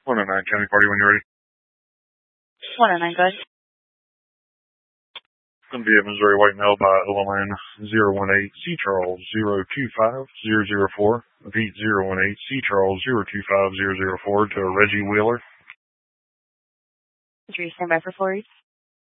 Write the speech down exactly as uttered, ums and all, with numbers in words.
one oh nine County Party when you're ready. one oh nine, go ahead. Going to be a Missouri white male by O L N zero one eight C Charles zero two five zero zero four. Repeat zero one eight C Charles zero two five zero zero four to Reggie Wheeler. Did you stand by for four?